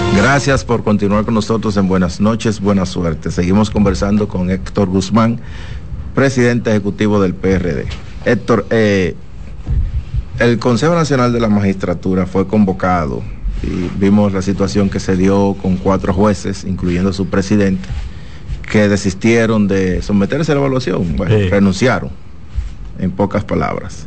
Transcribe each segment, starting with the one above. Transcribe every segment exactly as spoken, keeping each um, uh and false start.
Gracias por continuar con nosotros en Buenas noches, buena suerte. Seguimos conversando con Héctor Guzmán, presidente ejecutivo del P R D. Héctor, eh, el Consejo Nacional de la Magistratura fue convocado y vimos la situación que se dio con cuatro jueces, incluyendo su presidente, que desistieron de someterse a la evaluación, bueno, sí. renunciaron, en pocas palabras.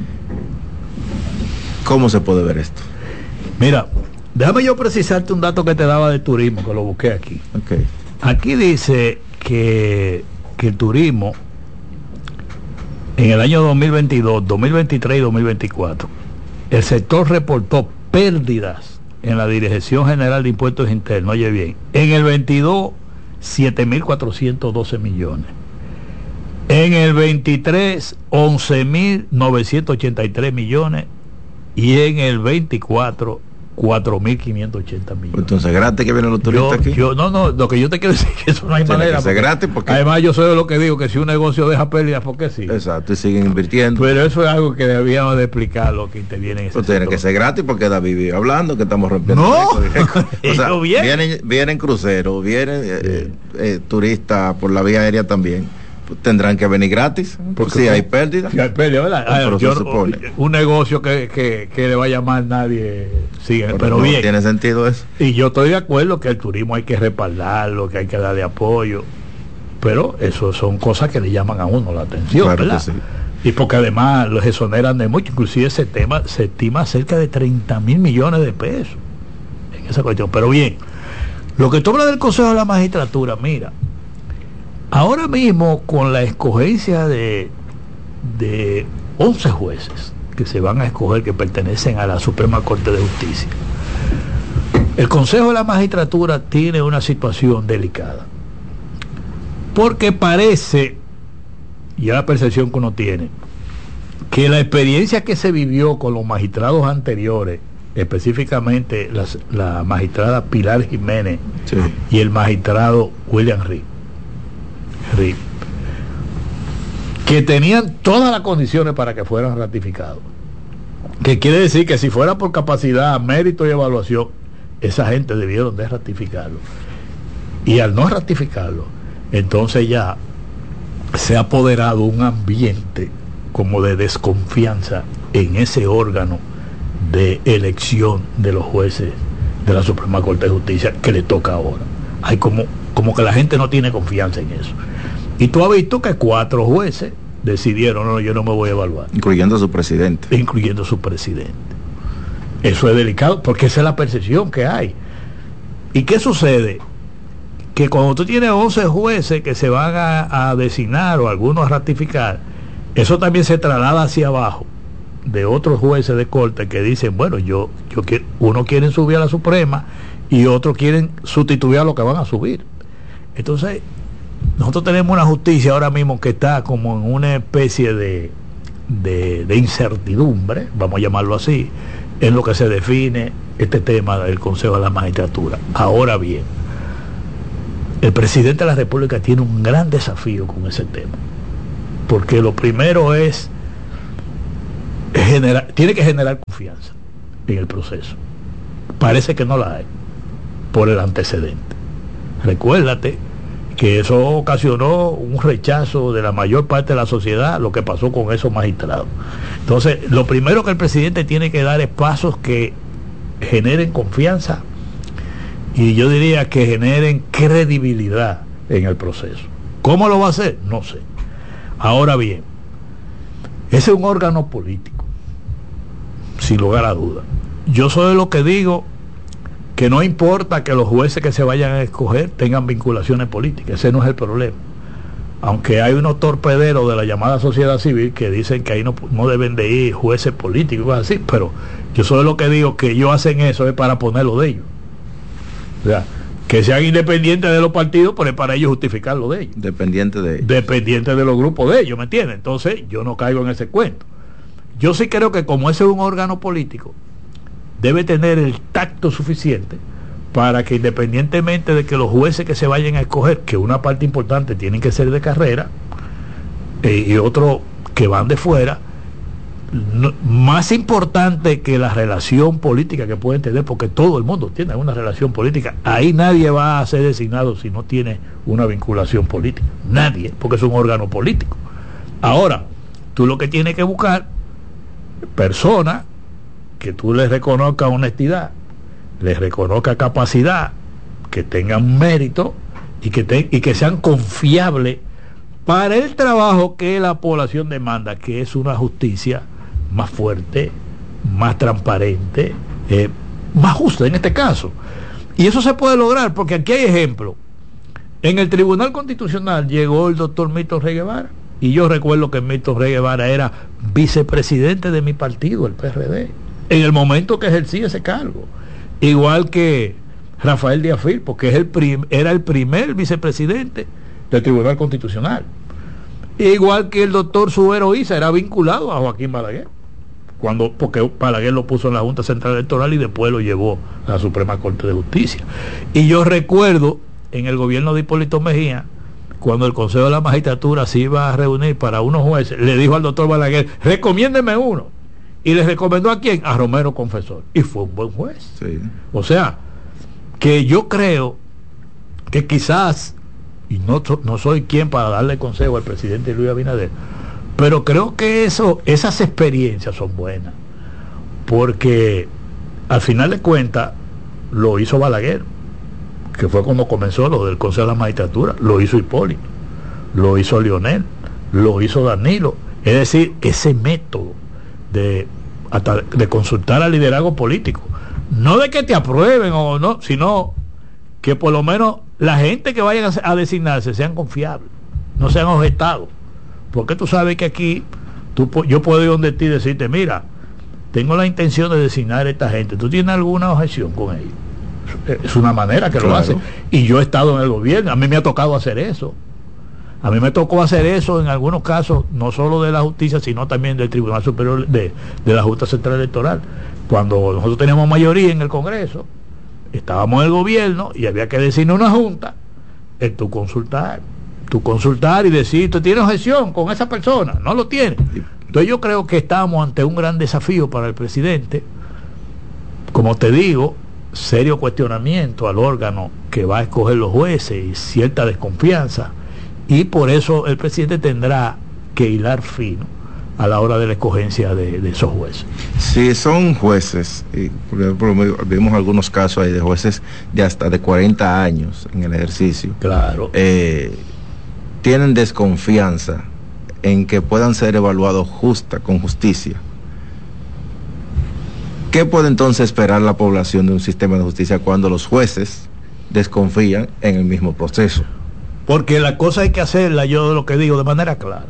¿Cómo se puede ver esto? Mira, déjame yo precisarte un dato que te daba de turismo, que lo busqué aquí. Okay. Aquí dice que, que el turismo en el año dos mil veintidós, dos mil veintitrés y dos mil veinticuatro, el sector reportó pérdidas en la Dirección General de Impuestos Internos, oye bien, en el veintidós, siete mil cuatrocientos doce millones. En el veintitrés, once mil novecientos ochenta y tres millones. Y en el veinticuatro, cuatro mil quinientos ochenta millones. Entonces, gratis que vienen los turistas yo, aquí. Yo, no, no, lo que yo te quiero decir es que eso no hay Tiene manera. que ser gratis porque... Además, yo soy de lo que digo, que si un negocio deja pérdidas, ¿por qué sí? Exacto, y siguen invirtiendo. Pero eso es algo que debíamos de explicar lo que interviene en ese Pero tiene que ser gratis porque David vive hablando que estamos rompiendo. No, o sea, vienen, vienen cruceros, vienen eh, eh, turistas por la vía aérea también. Tendrán que venir gratis porque si hay pérdida, si hay pérdida, ¿verdad? Ah, yo, un negocio que, que, que le va a llamar nadie sigue, pero, pero no bien tiene sentido eso. Y yo estoy de acuerdo que el turismo hay que respaldarlo, que hay que darle apoyo, pero eso son cosas que le llaman a uno la atención, claro, ¿verdad? Sí. Y porque además los exoneran de mucho, inclusive ese tema se estima cerca de treinta mil millones de pesos en esa cuestión. Pero bien, lo que tú hablas del Consejo de la Magistratura, mira, ahora mismo con la escogencia de, de once jueces que se van a escoger, que pertenecen a la Suprema Corte de Justicia, el Consejo de la Magistratura tiene una situación delicada, porque parece, y es la percepción que uno tiene, que la experiencia que se vivió con los magistrados anteriores, específicamente las, la magistrada Pilar Jiménez, sí, y el magistrado William Reed, que tenían todas las condiciones para que fueran ratificados, que quiere decir que si fuera por capacidad, mérito y evaluación, esa gente debieron de ratificarlo, y al no ratificarlo, entonces ya se ha apoderado un ambiente como de desconfianza en ese órgano de elección de los jueces de la Suprema Corte de Justicia que le toca ahora. Hay como, como que la gente no tiene confianza en eso. Y tú has visto que cuatro jueces decidieron, no, yo no me voy a evaluar. Incluyendo a su presidente. Incluyendo a su presidente. Eso es delicado, porque esa es la percepción que hay. ¿Y qué sucede? Que cuando tú tienes once jueces que se van a, a designar o algunos a ratificar, eso también se traslada hacia abajo de otros jueces de corte que dicen, bueno, yo, yo quiero, uno quieren subir a la Suprema y otros quieren sustituir a lo que van a subir. Entonces, nosotros tenemos una justicia ahora mismo que está como en una especie de, de, de incertidumbre, vamos a llamarlo así, en lo que se define este tema del Consejo de la Magistratura. Ahora bien, el presidente de la República tiene un gran desafío con ese tema, porque lo primero es generar, tiene que generar confianza en el proceso. Parece que no la hay por el antecedente. Recuérdate que eso ocasionó un rechazo de la mayor parte de la sociedad, lo que pasó con esos magistrados. Entonces, lo primero que el presidente tiene que dar es pasos que generen confianza y yo diría que generen credibilidad en el proceso. ¿Cómo lo va a hacer? No sé. Ahora bien, ese es un órgano político, sin lugar a duda. Yo soy de lo que digo que no importa que los jueces que se vayan a escoger tengan vinculaciones políticas, ese no es el problema. Aunque hay unos torpederos de la llamada sociedad civil que dicen que ahí no, no deben de ir jueces políticos, así, pero yo soy de lo que digo que ellos hacen eso es para ponerlo de ellos. O sea, que sean independientes de los partidos, pero es para ellos justificar lo de ellos. Dependientes de ellos. Dependientes de los grupos de ellos, ¿me entiendes? Entonces, yo no caigo en ese cuento. Yo sí creo que como ese es un órgano político, debe tener el tacto suficiente para que independientemente de que los jueces que se vayan a escoger, que una parte importante tienen que ser de carrera, eh, y otros que van de fuera, no, más importante que la relación política que pueden tener, porque todo el mundo tiene una relación política, ahí nadie va a ser designado si no tiene una vinculación política, nadie, porque es un órgano político. Ahora, tú lo que tienes que buscar personas que tú les reconozcas honestidad, les reconozcas capacidad, que tengan mérito y que, te, y que sean confiables para el trabajo que la población demanda, que es una justicia más fuerte, más transparente, eh, más justa en este caso. Y eso se puede lograr porque aquí hay ejemplos. En el Tribunal Constitucional llegó el doctor Milton Rey Guevara, y yo recuerdo que Milton Rey Guevara era vicepresidente de mi partido, el P R D, en el momento que ejercía ese cargo, igual que Rafael Díaz Firpo, que es el prim, era el primer vicepresidente del Tribunal Constitucional, igual que el doctor Subero Isa era vinculado a Joaquín Balaguer, cuando, porque Balaguer lo puso en la Junta Central Electoral y después lo llevó a la Suprema Corte de Justicia. Y yo recuerdo en el gobierno de Hipólito Mejía, cuando el Consejo de la Magistratura se iba a reunir para unos jueces, le dijo al doctor Balaguer, recomiéndeme uno, y le recomendó a quién, a Romero Confesor, y fue un buen juez. Sí. O sea, que yo creo que quizás, y no, no soy quien para darle consejo al presidente Luis Abinader, pero creo que eso, esas experiencias son buenas, porque al final de cuentas lo hizo Balaguer, que fue cuando comenzó lo del Consejo de la Magistratura, lo hizo Hipólito, lo hizo Leonel, lo hizo Danilo. Es decir, ese método de, hasta de consultar al liderazgo político, no de que te aprueben o no, sino que por lo menos la gente que vayan a, a designarse sean confiables, no sean objetados, porque tú sabes que aquí tú, yo puedo ir donde ti y decirte, mira, tengo la intención de designar a esta gente, ¿tú tienes alguna objeción con ellos? Es una manera que claro. Lo hace, y yo he estado en el gobierno, a mí me ha tocado hacer eso, a mí me tocó hacer eso en algunos casos, no solo de la justicia, sino también del Tribunal Superior de, de la Junta Central Electoral, cuando nosotros teníamos mayoría en el Congreso, estábamos en el gobierno y había que designar una junta, es tu consultar, tu consultar y decir, tú tienes objeción con esa persona, no lo tienes. Entonces yo creo que estamos ante un gran desafío para el presidente, como te digo, serio cuestionamiento al órgano que va a escoger los jueces y cierta desconfianza, y por eso el presidente tendrá que hilar fino a la hora de la escogencia de, de esos jueces. Si son jueces, y por ejemplo, vimos algunos casos ahí de jueces de hasta de cuarenta años en el ejercicio, claro, eh, tienen desconfianza en que puedan ser evaluados justa, con justicia. ¿Qué puede entonces esperar la población de un sistema de justicia cuando los jueces desconfían en el mismo proceso? Porque la cosa hay que hacerla, yo lo que digo, de manera clara.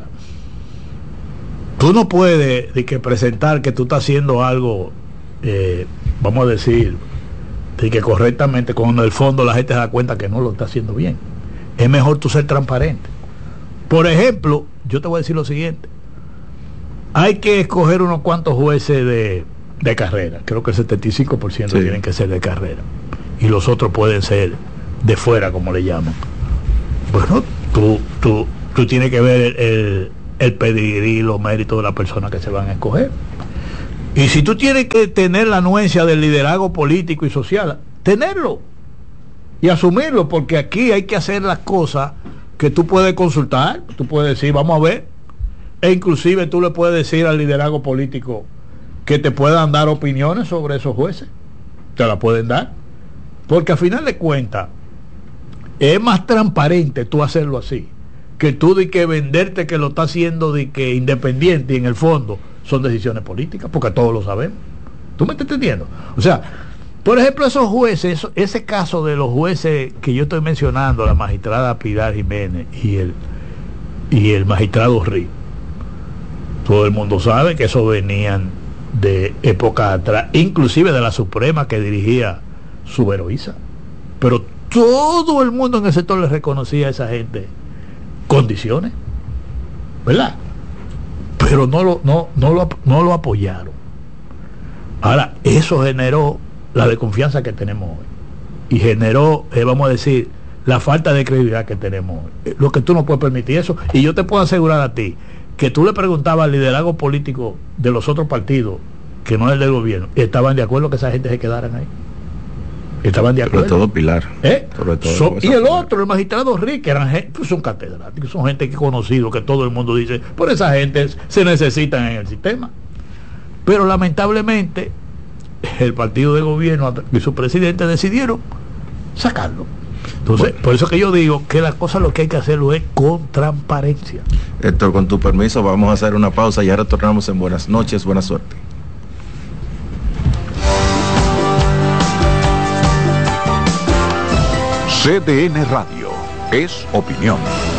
Tú no puedes de que presentar que tú estás haciendo algo, eh, vamos a decir, de que correctamente, cuando en el fondo la gente se da cuenta que no lo está haciendo bien. Es mejor tú ser transparente. Por ejemplo, yo te voy a decir lo siguiente. Hay que escoger unos cuantos jueces de... de carrera, creo que el setenta y cinco por ciento sí. Tienen que ser de carrera y los otros pueden ser de fuera, como le llaman. Bueno, tú tú, tú tienes que ver el, el, el pedigrí, los méritos de la persona que se van a escoger, y si tú tienes que tener la anuencia del liderazgo político y social, tenerlo y asumirlo, porque aquí hay que hacer las cosas que tú puedes consultar, tú puedes decir, vamos a ver, e inclusive tú le puedes decir al liderazgo político que te puedan dar opiniones sobre esos jueces, te la pueden dar, porque a final de cuentas es más transparente tú hacerlo así, que tú de que venderte que lo está haciendo de que independiente, y en el fondo son decisiones políticas, porque todos lo sabemos. ¿Tú me estás entendiendo? O sea, por ejemplo, esos jueces, eso, ese caso de los jueces que yo estoy mencionando, la magistrada Pilar Jiménez y el y el magistrado Río, todo el mundo sabe que eso venían de época atrás, inclusive de la Suprema que dirigía Subero Isa, pero todo el mundo en el sector le reconocía a esa gente condiciones, ¿verdad? Pero no lo, no, no lo, no lo apoyaron. Ahora, eso generó la desconfianza que tenemos hoy y generó, eh, vamos a decir, la falta de credibilidad que tenemos hoy. Lo que tú no puedes permitir eso, y yo te puedo asegurar a ti que tú le preguntabas al liderazgo político de los otros partidos, que no es el del gobierno, estaban de acuerdo que esa gente se quedaran ahí. Estaban de acuerdo. Sobre todo Pilar. ¿Eh? Sobre todo so, y el Pilar. otro, el magistrado Rick, eran gente, pues son catedráticos, son gente que conocido, que todo el mundo dice, por esa gente se necesitan en el sistema. Pero lamentablemente, el partido de gobierno y su presidente decidieron sacarlo. Entonces, bueno, por eso que yo digo que las cosas lo que hay que hacerlo es con transparencia. Héctor, con tu permiso, vamos a hacer una pausa y ya retornamos en Buenas Noches, buena suerte. C D N Radio es opinión.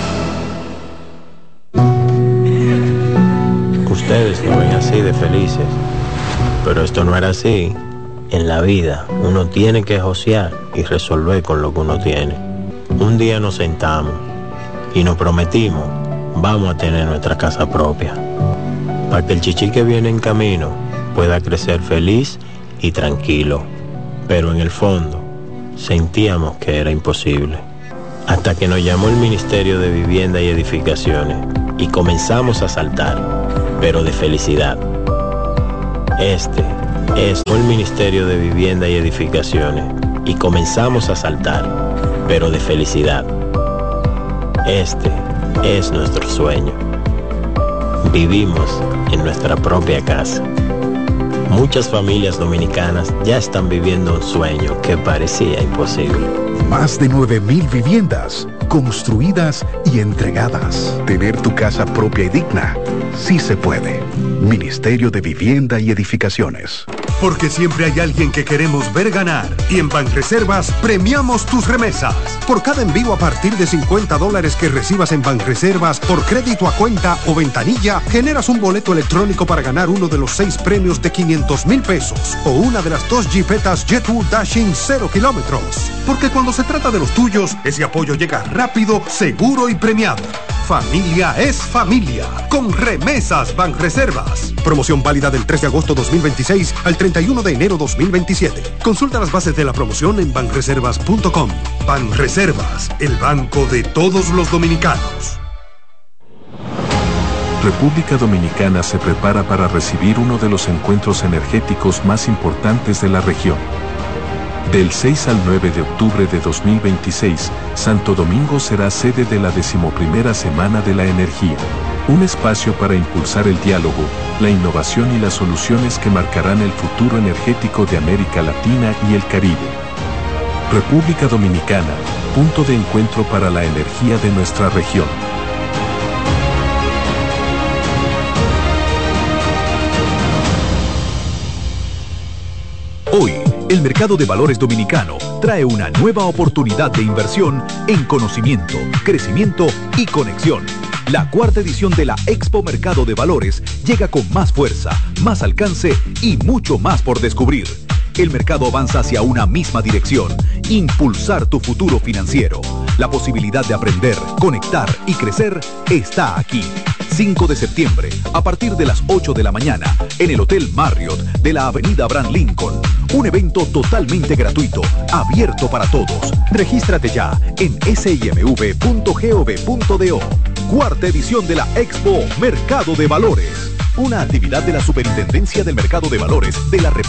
Ustedes lo ven así de felices, pero esto no era así. En la vida uno tiene que josear y resolver con lo que uno tiene. Un día nos sentamos y nos prometimos, vamos a tener nuestra casa propia, para que el chichi que viene en camino pueda crecer feliz y tranquilo. Pero en el fondo sentíamos que era imposible, hasta que nos llamó el Ministerio de Vivienda y Edificaciones y comenzamos a saltar, pero de felicidad. Este es el Ministerio de Vivienda y Edificaciones y comenzamos a saltar, pero de felicidad. Este es nuestro sueño. Vivimos en nuestra propia casa. Muchas familias dominicanas ya están viviendo un sueño que parecía imposible. Más de nueve mil viviendas construidas y entregadas. Tener tu casa propia y digna, sí se puede. Ministerio de Vivienda y Edificaciones. Porque siempre hay alguien que queremos ver ganar. Y en Banreservas premiamos tus remesas. Por cada envío a partir de cincuenta dólares que recibas en Banreservas por crédito a cuenta o ventanilla, generas un boleto electrónico para ganar uno de los seis premios de quinientos mil pesos o una de las dos jipetas Jetwood Dashing cero kilómetros. Porque cuando se trata de los tuyos, ese apoyo llega rápido, seguro y premiado. Familia es familia. Con Remesas Banreservas. Promoción válida del tres de agosto dos mil veintiséis al treinta y uno de enero dos mil veintisiete. Consulta las bases de la promoción en banreservas punto com. Banreservas, el banco de todos los dominicanos. República Dominicana se prepara para recibir uno de los encuentros energéticos más importantes de la región. Del seis al nueve de octubre de dos mil veintiséis, Santo Domingo será sede de la decimoprimera Semana de la Energía, un espacio para impulsar el diálogo, la innovación y las soluciones que marcarán el futuro energético de América Latina y el Caribe. República Dominicana, punto de encuentro para la energía de nuestra región. Hoy, el mercado de valores dominicano trae una nueva oportunidad de inversión en conocimiento, crecimiento y conexión. La cuarta edición de la Expo Mercado de Valores llega con más fuerza, más alcance y mucho más por descubrir. El mercado avanza hacia una misma dirección: impulsar tu futuro financiero. La posibilidad de aprender, conectar y crecer está aquí. cinco de septiembre, a partir de las ocho de la mañana, en el Hotel Marriott de la Avenida Abraham Lincoln. Un evento totalmente gratuito, abierto para todos. Regístrate ya en simv punto gov punto do. Cuarta edición de la Expo Mercado de Valores. Una actividad de la Superintendencia del Mercado de Valores de la República